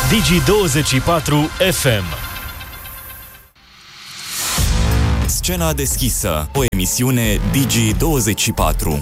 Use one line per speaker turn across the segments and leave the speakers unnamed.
Digi24 FM.
Scena deschisă, o emisiune Digi24.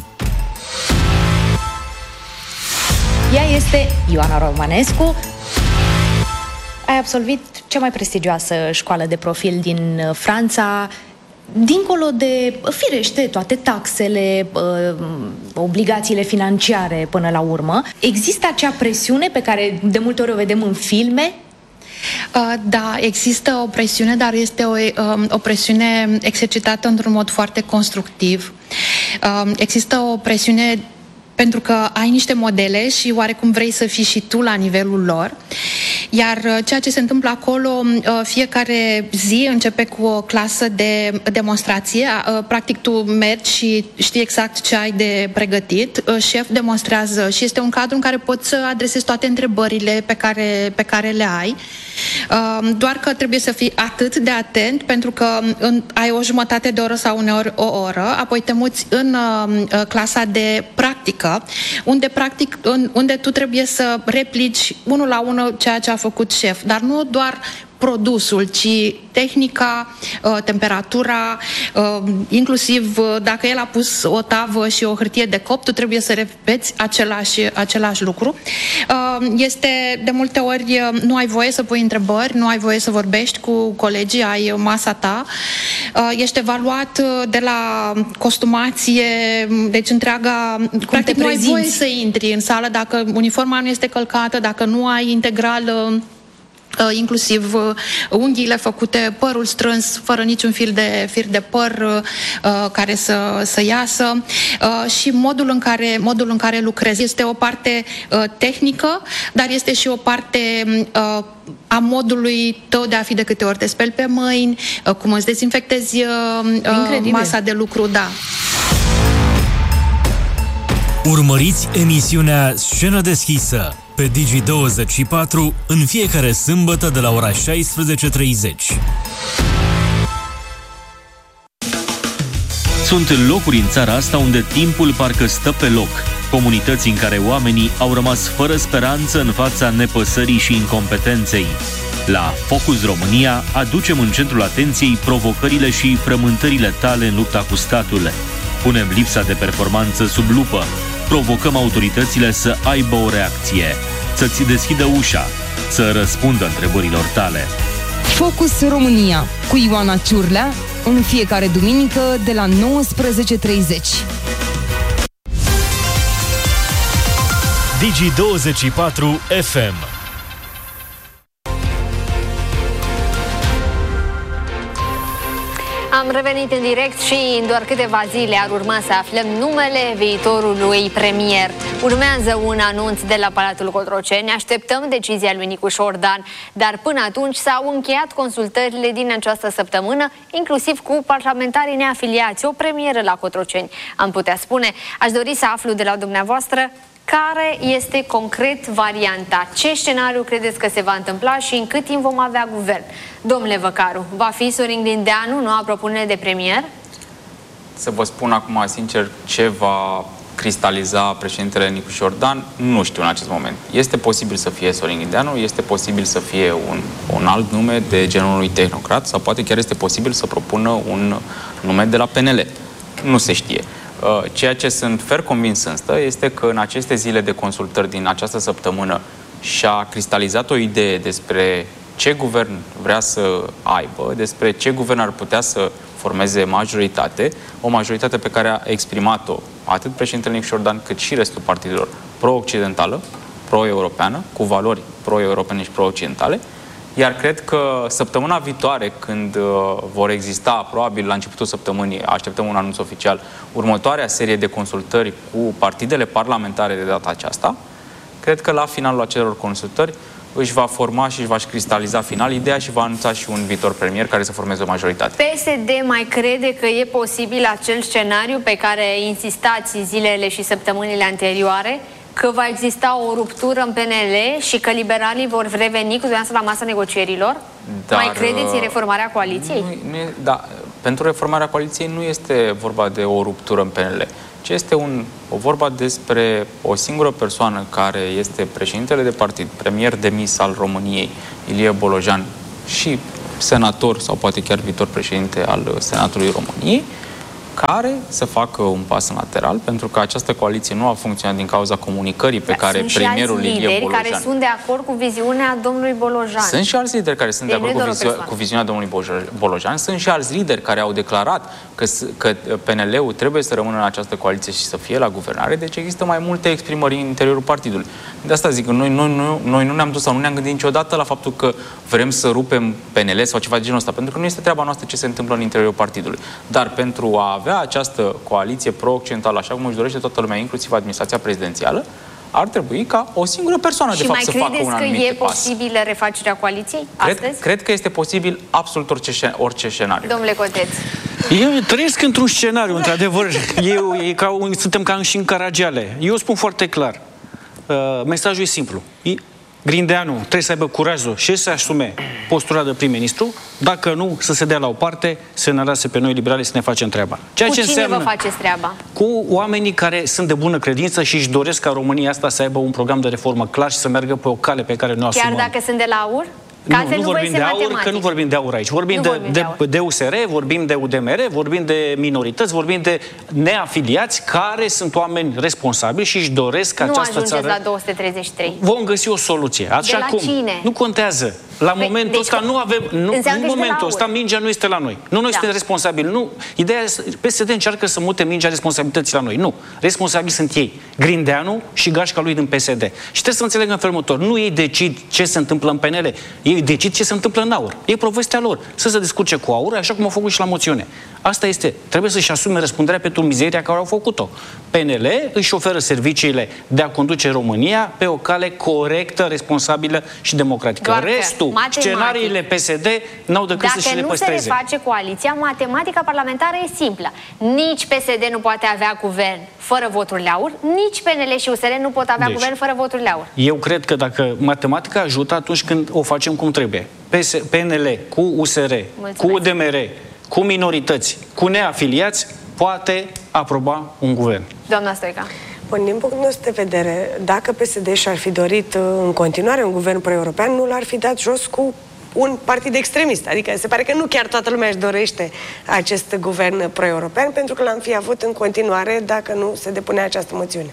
Ea este Ioana Romanescu. Ai absolvit cea mai prestigioasă școală de profil din Franța. Dincolo de, firește, toate taxele, obligațiile financiare până la urmă, există acea presiune pe care de multe ori o vedem în filme?
Da, există o presiune, dar este o presiune exercitată într-un mod foarte constructiv. Există o presiune pentru că ai niște modele și oarecum vrei să fii și tu la nivelul lor. Iar ceea ce se întâmplă acolo, fiecare zi începe cu o clasă de demonstrație. Practic tu mergi și știi exact ce ai de pregătit. Șef demonstrează și este un cadru în care poți să adresezi toate întrebările pe care le ai. Doar că trebuie să fii atât de atent, pentru că ai o jumătate de oră sau uneori o oră, apoi te muți în clasa de practică, unde tu trebuie să replici unul la unul ceea ce a făcut șef, dar nu doar produsul, ci tehnica, temperatura, inclusiv dacă el a pus o tavă și o hârtie de copt, tu trebuie să repeți același lucru. Este de multe ori, nu ai voie să pui întrebări, nu ai voie să vorbești cu colegii, ai masa ta, ești evaluat de la costumație, deci întreaga, practic nu ai voie să intri în sală dacă uniforma nu este călcată, dacă nu ai integral inclusiv unghiile făcute, părul strâns, fără niciun fir de păr care să iasă, și modul în care lucrezi. Este o parte tehnică, dar este și o parte a modului tău de a fi, de câte ori te speli pe mâini, cum îți dezinfectezi masa de lucru, da.
Urmăriți emisiunea Scenă deschisă pe Digi24 în fiecare sâmbătă de la ora 16:30.
Sunt locuri în țara asta unde timpul parcă stă pe loc. Comunități în care oamenii au rămas fără speranță în fața nepăsării și incompetenței. La Focus România aducem în centrul atenției provocările și frământările tale în lupta cu statul. Punem lipsa de performanță sub lupă. Provocăm autoritățile să aibă o reacție, să-ți deschidă ușa, să răspundă întrebărilor tale.
Focus România cu Ioana Ciurlea în fiecare duminică de la 19:30.
Digi24 FM.
Am revenit în direct și în doar câteva zile ar urma să aflăm numele viitorului premier. Urmează un anunț de la Palatul Cotroceni, așteptăm decizia lui Nicu Șordan, dar până atunci s-au încheiat consultările din această săptămână, inclusiv cu parlamentarii neafiliați, o premieră la Cotroceni, am putea spune. Aș dori să aflu de la dumneavoastră care este concret varianta? Ce scenariu credeți că se va întâmpla și în cât timp vom avea guvern? Domnule Văcaru, va fi Sorin Grindeanu noua propunere de premier?
Să vă spun acum sincer ce va cristaliza președintele Nicu Șordan, nu știu în acest moment. Este posibil să fie Sorin Grindeanu, este posibil să fie un alt nume de genul unui tehnocrat sau poate chiar este posibil să propună un nume de la PNL. Nu se știe. Ceea ce sunt fer convins însă este că în aceste zile de consultări din această săptămână și-a cristalizat o idee despre ce guvern vrea să aibă, despre ce guvern ar putea să formeze majoritate, o majoritate pe care a exprimat-o atât președintele Nicu Șordan cât și restul partidelor pro-occidentală, pro-europeană, cu valori pro-europene și pro-occidentale. Iar cred că săptămâna viitoare, când vor exista, probabil la începutul săptămânii, așteptăm un anunț oficial, următoarea serie de consultări cu partidele parlamentare de data aceasta, cred că la finalul acelor consultări își va forma și își va cristaliza final ideea și va anunța și un viitor premier care să formeze o majoritate.
PSD mai crede că e posibil acel scenariu pe care insistați zilele și săptămânile anterioare, că va exista o ruptură în PNL și că liberalii vor reveni cu dumneavoastră la masa negocierilor? Dar, mai credeți în reformarea coaliției?
Da, pentru reformarea coaliției nu este vorba de o ruptură în PNL, ci este un O vorba despre o singură persoană care este președintele de partid, premier demis al României, Ilie Bolojan, și senator sau poate chiar viitor președinte al Senatului României, care să facă un pas în lateral, pentru că această coaliție nu a funcționat din cauza comunicării pe care premierul Ilie Bolojan...
care sunt de acord cu viziunea domnului Bolojan.
Sunt și alți lideri care sunt de acord cu viziunea domnului Bolojan. Sunt și alți lideri care au declarat că PNL-ul trebuie să rămână în această coaliție și să fie la guvernare, deci există mai multe exprimări în interiorul partidului. De asta zic că noi nu ne-am dus sau nu ne-am gândit niciodată la faptul că vrem să rupem PNL sau ceva de genul ăsta, pentru că nu este treaba noastră ce se întâmplă în interiorul partidului. Dar pentru a avea această coaliție pro-occidentală, așa cum își dorește toată lumea, inclusiv administrația prezidențială, ar trebui ca o singură persoană, de fapt, să facă un anumit pas. Și mai credeți că e posibilă refacerea coaliției astăzi? Cred că este posibil absolut orice scenariu. Domnule Coteț.
Eu trăiesc într-un scenariu, într-adevăr. Suntem ca și în Caragiale. Eu spun foarte clar. Mesajul e simplu. Grindeanu trebuie să aibă curajul și să asume postura de prim-ministru, dacă nu, să se dea la o parte, să ne lase pe noi liberali să ne facem treaba.
Cu cine vă faceți treaba?
Cu oamenii care sunt de bună credință și își doresc ca România asta să aibă un program de reformă clar și să meargă pe o cale pe care noi asumăm.
Chiar dacă sunt de la AUR?
Nu vorbim de AUR, că nu vorbim de AUR aici. Vorbim de USR, vorbim de UDMR, vorbim de minorități, vorbim de neafiliați care sunt oameni responsabili și își doresc ca această țară...
Nu ajungeți la 233.
Vom găsi o soluție. Așa
de la cine?
Nu contează. La momentul ăsta nu avem... În momentul ăsta mingea nu este la noi. Nu noi suntem responsabili. Nu. Ideea este, PSD încearcă să mute mingea responsabilității la noi. Nu. Responsabili sunt ei. Grindeanu și gașca lui din PSD. Și trebuie să înțelegă în felul următor. Nu ei decid ce se întâmplă în PNL. Ei decid ce se întâmplă în AUR. E povestea lor. Să se descurce cu AUR, așa cum au făcut și la moțiune. Asta este. Trebuie să-și asume răspunderea pentru mizeria care au făcut-o. PNL își oferă serviciile de a conduce România pe o cale corectă, responsabilă și democratică. Restul, scenariile PSD n-au decât să și le păstreze.
Dacă nu se reface coaliția, matematica parlamentară e simplă. Nici PSD nu poate avea guvern fără voturile AUR, nici PNL și USR nu pot avea guvern fără voturile AUR.
Eu cred că dacă matematica ajută atunci când o facem cum trebuie. PNL cu USR, cu UDMR, cu minorități, cu neafiliați, poate aproba un guvern.
Doamna Stoica.
Bun, din punctul nostru de vedere, dacă PSD și-ar fi dorit în continuare un guvern pro-european, nu l-ar fi dat jos cu un partid extremist. Adică se pare că nu chiar toată lumea își dorește acest guvern pro-european, pentru că l-am fi avut în continuare dacă nu se depunea această moțiune.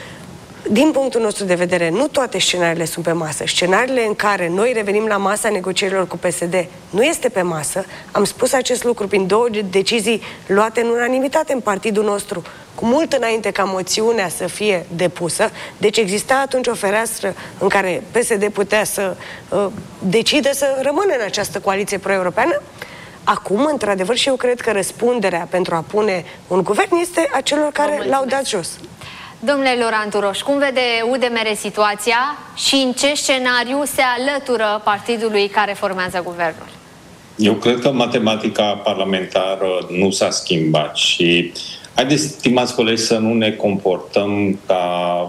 Din punctul nostru de vedere, nu toate scenariile sunt pe masă. Scenariile în care noi revenim la masa negocierilor cu PSD nu este pe masă. Am spus acest lucru prin 2 decizii luate în unanimitate în partidul nostru, cu mult înainte ca moțiunea să fie depusă. Deci exista atunci o fereastră în care PSD putea să decide să rămână în această coaliție pro-europeană. Acum, într-adevăr, și eu cred că răspunderea pentru a pune un guvern este a celor care l-au dat jos.
Domnule Laurent Uroș, cum vede UDMR situația și în ce scenariu se alătură partidului care formează guvernul?
Eu cred că matematica parlamentară nu s-a schimbat și haideți, stimați colegi, să nu ne comportăm ca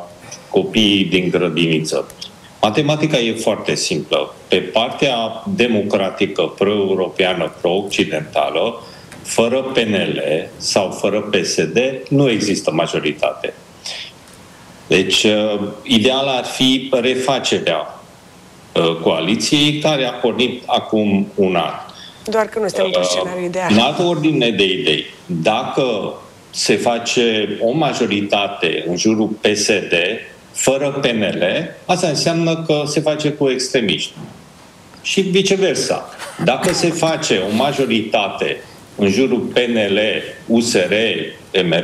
copiii din grădiniță. Matematica e foarte simplă. Pe partea democratică, pro-europeană, pro-occidentală, fără PNL sau fără PSD, nu există majoritate. Deci, ideal ar fi refacerea coaliției care a pornit acum un an.
Doar că nu suntem într-un scenariu ideal.
În altă ordine de idei, dacă se face o majoritate în jurul PSD fără PNL, asta înseamnă că se face cu extremiști. Și viceversa. Dacă se face o majoritate în jurul PNL, USR, MR,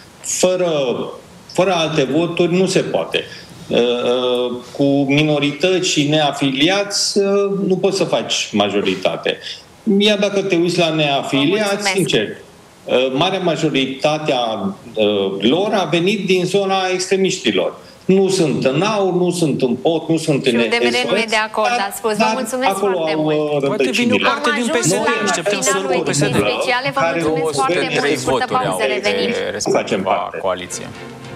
fără alte voturi nu se poate. Cu minorități și neafiliați nu poți să faci majoritate. Iar dacă te uiți la neafiliați, sincer, marea majoritatea lor a venit din zona extremiștilor. Nu sunt în AUR, nu sunt în POT, nu sunt în
SOS. Și nu e de acord, ați spus. Vă mulțumesc foarte mult.
Poate vine o parte din PSD.
Așteptăm să luăm PSD. Speciale, vă mulțumesc foarte mult. Scurtă pauză, revenim.
Respectiva coaliție.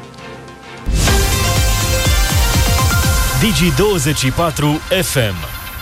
Digi24 FM.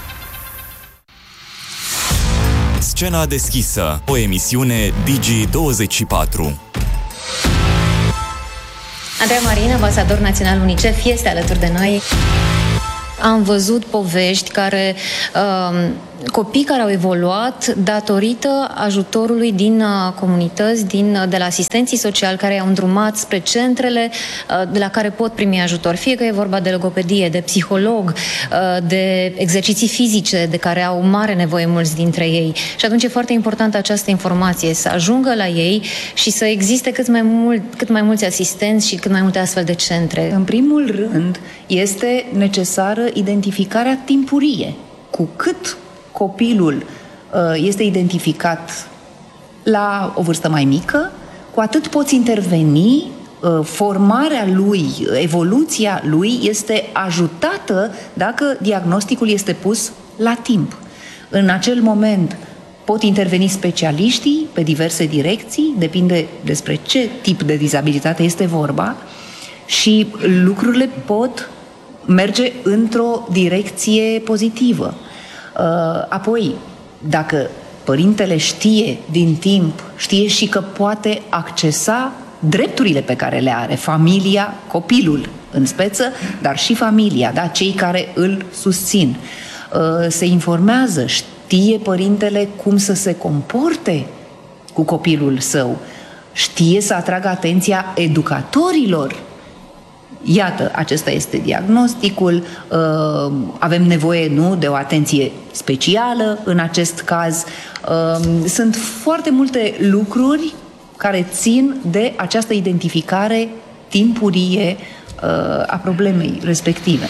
Scena deschisă, o emisiune Digi24.
Andreea Marin, ambasador național UNICEF, este alături de noi. Am văzut povești care, copii care au evoluat datorită ajutorului din comunități, de la asistenții sociali care i-au îndrumat spre centrele de la care pot primi ajutor. Fie că e vorba de logopedie, de psiholog, de exerciții fizice de care au mare nevoie mulți dintre ei. Și atunci e foarte importantă această informație, să ajungă la ei și să existe cât mai mulți asistenți și cât mai multe astfel de centre.
În primul rând, este necesară identificarea timpurie. Cu cât copilul este identificat la o vârstă mai mică, cu atât poți interveni, formarea lui, evoluția lui este ajutată dacă diagnosticul este pus la timp. În acel moment pot interveni specialiștii pe diverse direcții, depinde despre ce tip de dizabilitate este vorba, și lucrurile pot merge într-o direcție pozitivă. Apoi, dacă părintele știe din timp, știe și că poate accesa drepturile pe care le are familia, copilul în speță, dar și familia, da? Cei care îl susțin. Se informează, știe părintele cum să se comporte cu copilul său, știe să atragă atenția educatorilor. Iată, acesta este diagnosticul, avem nevoie, nu, de o atenție specială în acest caz. Sunt foarte multe lucruri care țin de această identificare timpurie a problemei respective.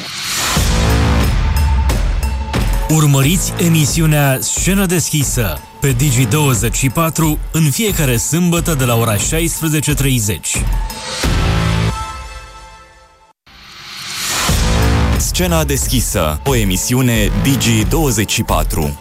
Urmăriți emisiunea Scenă deschisă pe Digi24 în fiecare sâmbătă de la ora 16:30.
Scena deschisă, o emisiune Digi24.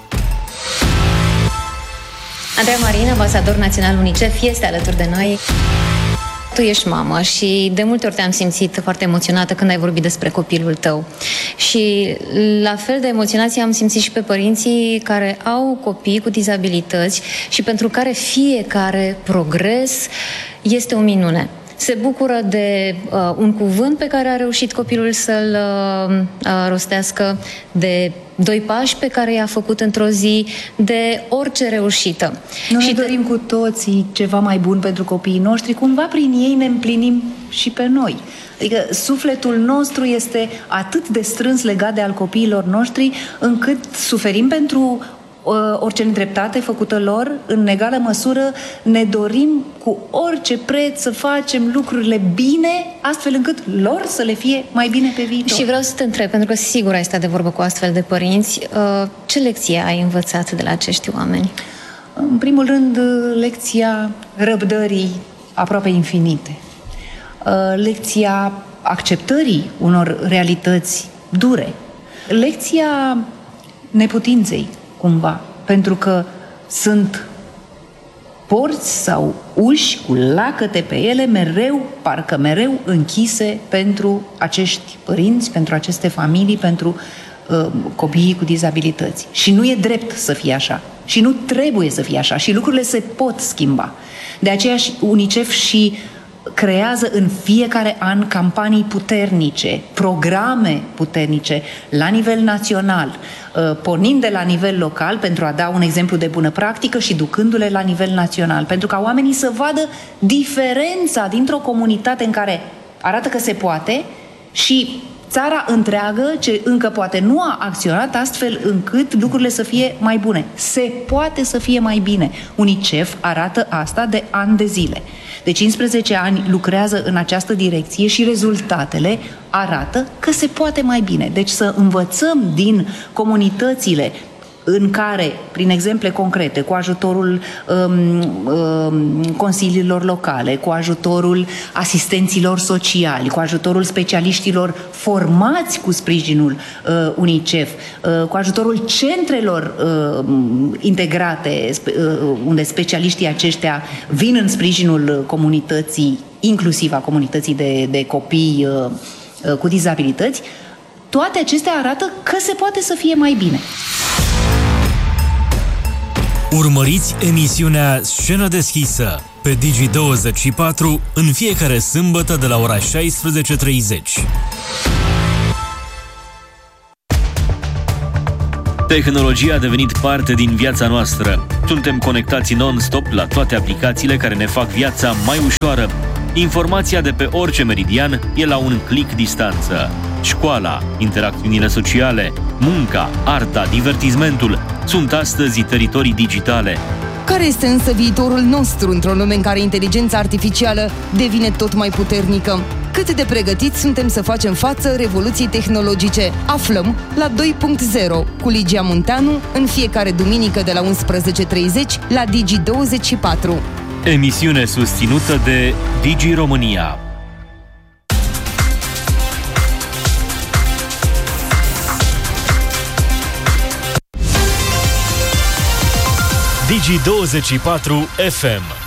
Andreea Marin, ambasador național UNICEF, este alături de noi. Tu ești mamă și de multe ori te-am simțit foarte emoționată când ai vorbit despre copilul tău. Și la fel de emoționație am simțit și pe părinții care au copii cu dizabilități și pentru care fiecare progres este o minune. Se bucură de un cuvânt pe care a reușit copilul să-l rostească, de 2 pași pe care i-a făcut într-o zi, de orice reușită.
Noi ne dorim cu toții ceva mai bun pentru copiii noștri, cumva prin ei ne împlinim și pe noi. Adică sufletul nostru este atât de strâns legat de al copiilor noștri, încât suferim pentru orice nedreptate făcută lor, în egală măsură ne dorim cu orice preț să facem lucrurile bine, astfel încât lor să le fie mai bine pe viitor.
Și vreau să te întreb, pentru că sigur ai stat de vorbă cu astfel de părinți, ce lecție ai învățat de la acești oameni?
În primul rând, lecția răbdării aproape infinite. Lecția acceptării unor realități dure. Lecția neputinței, cumva, pentru că sunt porți sau uși cu lacăte pe ele parcă mereu închise pentru acești părinți, pentru aceste familii, pentru copiii cu dizabilități. Și nu e drept să fie așa. Și nu trebuie să fie așa. Și lucrurile se pot schimba. De aceea UNICEF și creează în fiecare an campanii puternice, programe puternice la nivel național, pornind de la nivel local pentru a da un exemplu de bună practică și ducându-le la nivel național, pentru ca oamenii să vadă diferența dintr-o comunitate în care arată că se poate și țara întreagă ce încă poate nu a acționat astfel încât lucrurile să fie mai bune. Se poate să fie mai bine. UNICEF arată asta de ani de zile. De 15 ani lucrează în această direcție și rezultatele arată că se poate mai bine. Deci să învățăm din comunitățile în care, prin exemple concrete, cu ajutorul consiliilor locale, cu ajutorul asistenților sociali, cu ajutorul specialiștilor formați cu sprijinul UNICEF, cu ajutorul centrelor integrate, unde specialiștii aceștia vin în sprijinul comunității, inclusiv a comunității de copii cu dizabilități, toate acestea arată că se poate să fie mai bine.
Urmăriți emisiunea Scenă deschisă pe pe Digi24 în fiecare sâmbătă de la ora 16:30.
Tehnologia a devenit parte din viața noastră. Suntem conectați non-stop la toate aplicațiile care ne fac viața mai ușoară. Informația de pe orice meridian e la un click distanță. Școala, interacțiunile sociale, munca, arta, divertismentul sunt astăzi teritorii digitale.
Care este însă viitorul nostru într-o lume în care inteligența artificială devine tot mai puternică? Cât de pregătiți suntem să facem față revoluției tehnologice? Aflăm la 2.0 cu Ligia Munteanu în fiecare duminică de la 11:30 la Digi24.
Emisiune susținută de Digi România.
Digi24 FM